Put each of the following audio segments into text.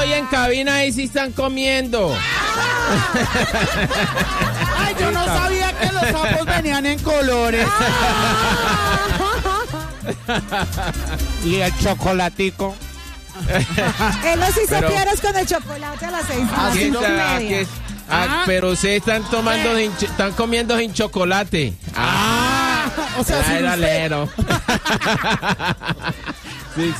estoy en cabina y sí están comiendo. Ay, yo no sabía que los sapos venían en colores. Y el chocolatico. Él los hizo piedras con el chocolate a las 6:30. Pero ustedes están tomando, están comiendo sin chocolate. O sea, sí. Lero. Sí.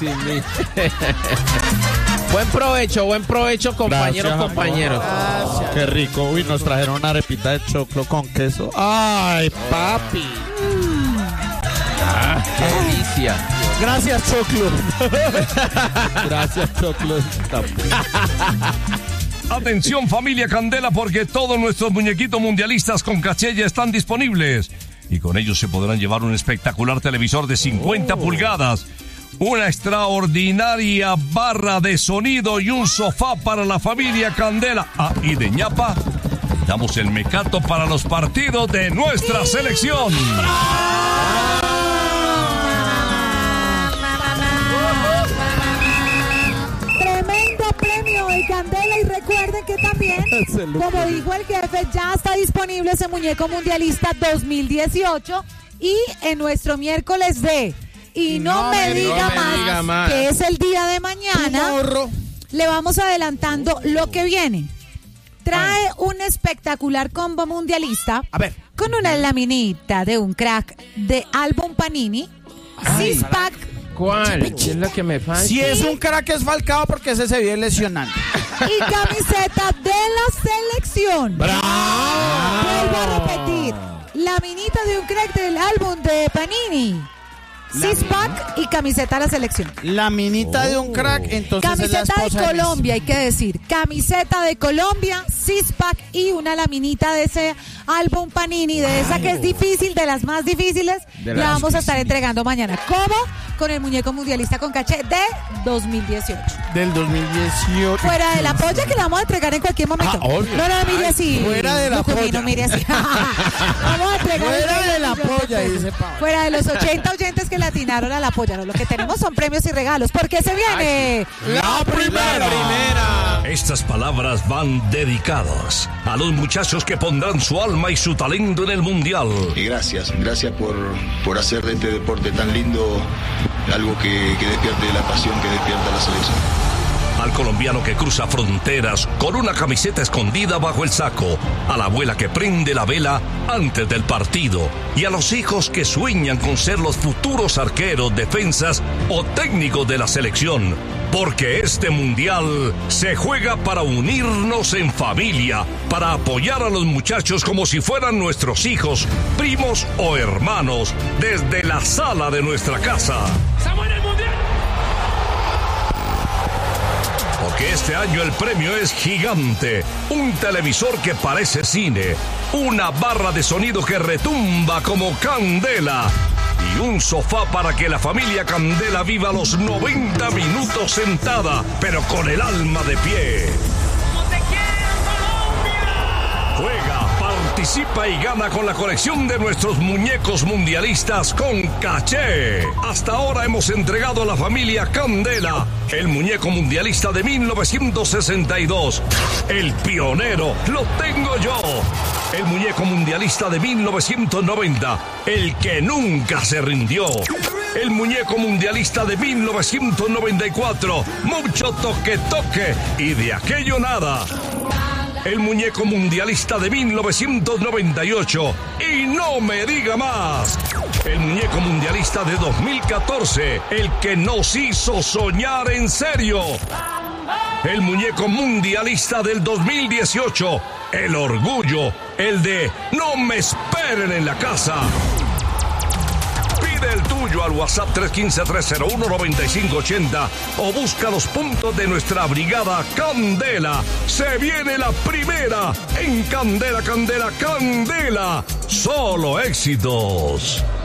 Buen provecho, compañeros. Gracias. Qué rico. Uy, nos trajeron una arepita de choclo con queso. Ay, papi. Qué delicia. Gracias, choclo. Gracias, choclo. Atención, familia Candela, porque todos nuestros muñequitos mundialistas con caché ya están disponibles. Y con ellos se podrán llevar un espectacular televisor de 50 pulgadas, una extraordinaria barra de sonido y un sofá para la familia Candela. Y de ñapa, damos el mecato para los partidos de nuestra selección. Tremendo premio de Candela, y recuerden que también, como dijo el jefe, ya está disponible ese muñeco mundialista 2018 y en nuestro miércoles de Y no me diga más, que es el día de mañana, le vamos adelantando lo que viene. Trae un espectacular combo mundialista, a ver, con una laminita de un crack de álbum Panini, six-pack. ¿Cuál? ¿Qué es lo que me falta? Si es un crack es Falcao, porque ese se viene lesionando. Y camiseta de la selección. ¡Bravo! Vuelvo a repetir, laminita de un crack del álbum de Panini, six-pack y camiseta de la selección. Laminita de un crack, entonces camiseta es la esposa de Colombia, hay que decir. Camiseta de Colombia, six-pack y una laminita de ese álbum Panini, de esa que es difícil, de las más difíciles, la vamos a estar entregando mañana. ¿Cómo? Con el muñeco mundialista con caché de 2018. Del 2018. Fuera de la polla, que la vamos a entregar en cualquier momento. Obvio. No, mire así. Fuera de la polla. No, mire así. Vamos a entregar. Fuera de la polla, dice Pablo. Fuera de los 80 oyentes que le atinaron a la polla. No, lo que tenemos son premios y regalos. Porque se viene la primera. Estas palabras van dedicadas a los muchachos que pondrán su alma y su talento en el Mundial. Y gracias por hacer de este deporte tan lindo algo que despierte la pasión, que despierta la selección. Al colombiano que cruza fronteras con una camiseta escondida bajo el saco, a la abuela que prende la vela antes del partido y a los hijos que sueñan con ser los futuros arqueros, defensas o técnicos de la selección. Porque este mundial se juega para unirnos en familia, para apoyar a los muchachos como si fueran nuestros hijos, primos o hermanos, desde la sala de nuestra casa. ¡Estamos en el mundial! Porque este año el premio es gigante. Un televisor que parece cine, una barra de sonido que retumba como candela y un sofá para que la familia Candela viva los 90 minutos sentada, pero con el alma de pie. ¡Como te quiero, Colombia! Juega, participa y gana con la colección de nuestros muñecos mundialistas con caché. Hasta ahora hemos entregado a la familia Candela el muñeco mundialista de 1962. El pionero lo tengo yo. El muñeco mundialista de 1990. El que nunca se rindió. El muñeco mundialista de 1994. Mucho toque y de aquello nada. El muñeco mundialista de 1998. Y no me diga más. El muñeco mundialista de 2014. El que nos hizo soñar en serio. El muñeco mundialista del 2018. El orgullo. El de no me esperen en la casa. Pide el tuyo al WhatsApp 315-301-9580 o busca los puntos de nuestra brigada Candela. Se viene la primera en Candela, Candela, Candela. Solo éxitos.